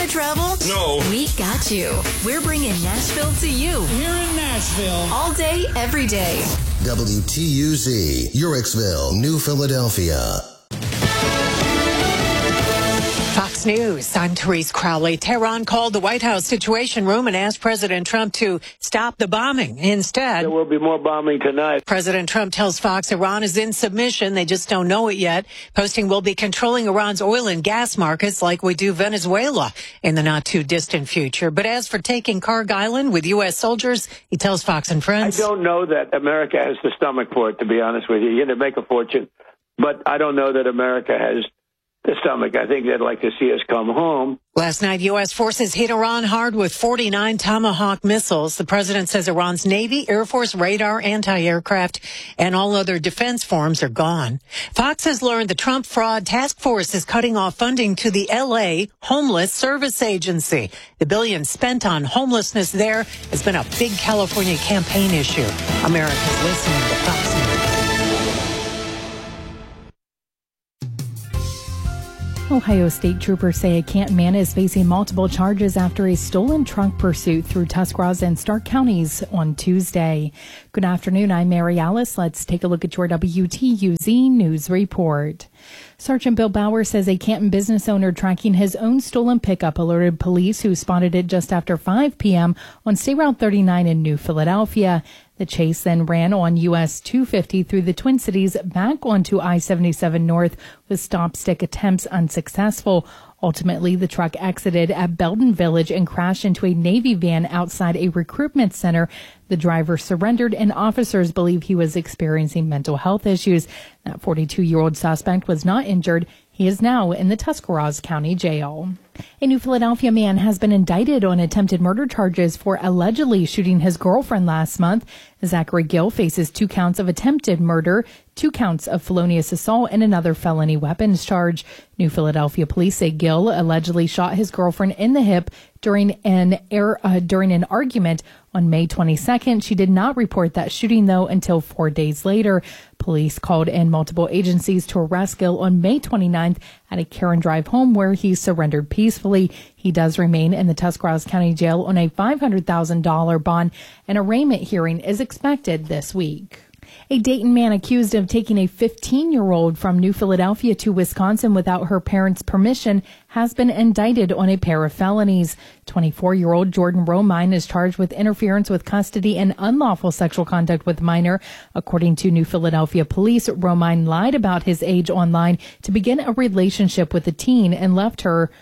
to travel? No. We got you. We're bringing Nashville to you. Here in Nashville. All day, every day. WTUZ, Uricksville, New Philadelphia. Fox News, I'm Therese Crowley. Tehran called the White House Situation Room and asked President Trump to stop the bombing. Instead, there will be more bombing tonight. President Trump tells Fox Iran is in submission. They just don't know it yet. Posting will be controlling Iran's oil and gas markets like we do Venezuela in the not too distant future. But as for taking Kharg Island with U.S. soldiers, he tells Fox and Friends, I don't know that America has the stomach for it, to be honest with you. You're going to make a fortune. But I don't know that America has the stomach. I think they'd like to see us come home. Last night, U.S. forces hit Iran hard with 49 Tomahawk missiles. The president says Iran's Navy, Air Force, radar, anti-aircraft, and all other defense forms are gone. Fox has learned the Trump Fraud Task Force is cutting off funding to the L.A. Homeless Service Agency. The billions spent on homelessness there has been a big California campaign issue. America's listening to Fox News. Ohio State troopers say a Canton man is facing multiple charges after a stolen trunk pursuit through Tuscarawas and Stark counties on Tuesday. Good afternoon, I'm Mary Alice. Let's take a look at your WTUZ News Report. Sergeant Bill Bauer says a Canton business owner tracking his own stolen pickup alerted police who spotted it just after 5 p.m. on State Route 39 in New Philadelphia. The chase then ran on US 250 through the Twin Cities back onto I-77 North with stop-stick attempts unsuccessful. Ultimately, the truck exited at Belden Village and crashed into a Navy van outside a recruitment center. The driver surrendered and officers believe he was experiencing mental health issues. That 42-year-old suspect was not injured. He is now in the Tuscarawas County Jail. A New Philadelphia man has been indicted on attempted murder charges for allegedly shooting his girlfriend last month. Zachary Gill faces 2 counts of attempted murder, 2 counts of felonious assault, and another felony weapons charge. New Philadelphia police say Gill allegedly shot his girlfriend in the hip during an argument on May 22nd. She did not report that shooting, though, until 4 days later. Police called in multiple agencies to arrest Gill on May 29th at a Karen Drive home where he surrendered peacefully. He does remain in the Tuscarawas County Jail on a $500,000 bond. An arraignment hearing is expected this week. A Dayton man accused of taking a 15-year-old from New Philadelphia to Wisconsin without her parents' permission has been indicted on a pair of felonies. 24-year-old Jordan Romine is charged with interference with custody and unlawful sexual conduct with minor. According to New Philadelphia police, Romine lied about his age online to begin a relationship with the teen and left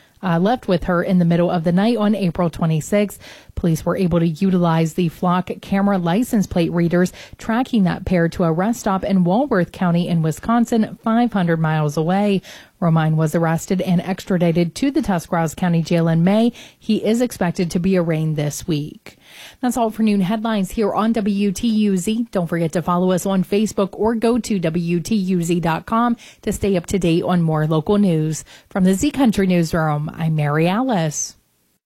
with her in the middle of the night on April 26. Police were able to utilize the Flock camera license plate readers, tracking that pair to a rest stop in Walworth County in Wisconsin, 500 miles away. Romine was arrested and extradited to the Tuscarawas County Jail in May. He is expected to be arraigned this week. That's all for noon headlines here on WTUZ. Don't forget to follow us on Facebook or go to WTUZ.com to stay up to date on more local news. From the Z Country Newsroom, I'm Mary Alice.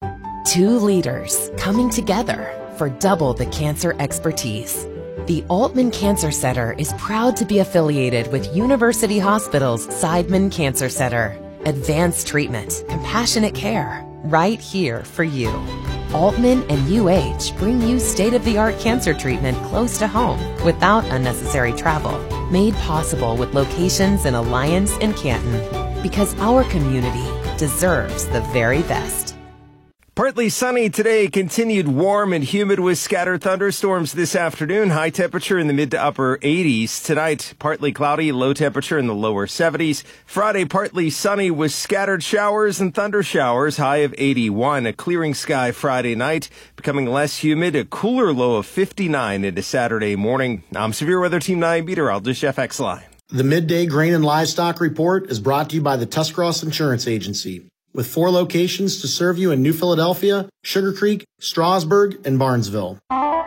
2 leaders coming together for double the cancer expertise. The Altman Cancer Center is proud to be affiliated with University Hospital's Seidman Cancer Center. Advanced treatment, compassionate care, right here for you. Altman and UH bring you state-of-the-art cancer treatment close to home without unnecessary travel. Made possible with locations in Alliance and Canton. Because our community deserves the very best. Partly sunny today, continued warm and humid with scattered thunderstorms this afternoon. High temperature in the mid to upper 80s. Tonight, partly cloudy, low temperature in the lower 70s. Friday, partly sunny with scattered showers and thunder showers, high of 81. A clearing sky Friday night, becoming less humid, a cooler low of 59 into Saturday morning. I'm Severe Weather Team 9 meteorologist Jeff Exline. The Midday Grain and Livestock Report is brought to you by the Tuscarawas Insurance Agency, with 4 locations to serve you in New Philadelphia, Sugar Creek, Strasburg, and Barnesville.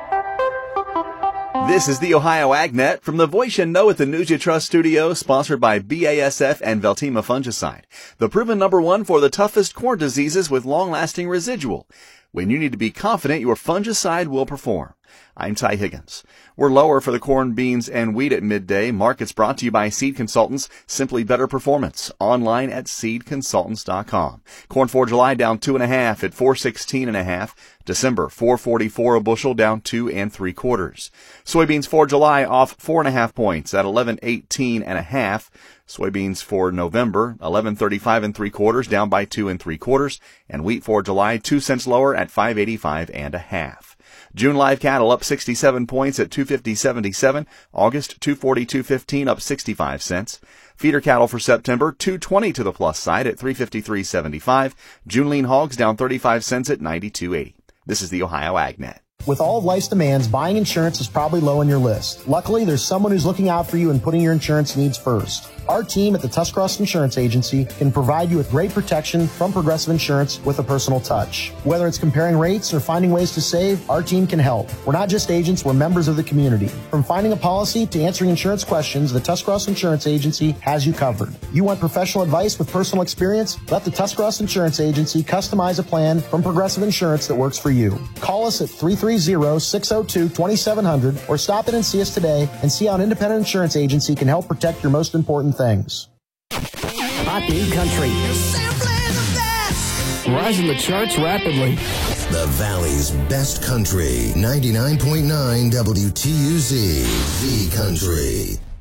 This is the Ohio AgNet from the Voice You Know at the News You Trust studio, sponsored by BASF and Veltima Fungicide, the proven #1 for the toughest corn diseases with long-lasting residual. When you need to be confident your fungicide will perform. I'm Ty Higgins. We're lower for the corn, beans, and wheat at midday. Markets brought to you by Seed Consultants. Simply better performance. Online at seedconsultants.com. Corn for July down 2.5 at 416.5. December 444 a bushel, down 2 3/4. Soybeans for July off 4.5 points at 1118.5. Soybeans for November 1135 3/4, down by 2 3/4. And wheat for July 2 cents lower at 585.5. June live cattle up 67 points at 250.77. August 242.15, up 65 cents. Feeder cattle for September 220 to the plus side at 353.75. June lean hogs down 35 cents at 92.80. This is the Ohio AgNet. With all of life's demands, buying insurance is probably low on your list. Luckily, there's someone who's looking out for you and putting your insurance needs first. Our team at the Tuscarawas Insurance Agency can provide you with great protection from Progressive Insurance with a personal touch. Whether it's comparing rates or finding ways to save, our team can help. We're not just agents, we're members of the community. From finding a policy to answering insurance questions, the Tuscarawas Insurance Agency has you covered. You want professional advice with personal experience? Let the Tuscarawas Insurance Agency customize a plan from Progressive Insurance that works for you. Call us at 330-602-2700 or stop in and see us today and see how an independent insurance agency can help protect your most important things. Hot New Country. Rising the charts rapidly. The Valley's best country. 99.9 WTUZ. The Country.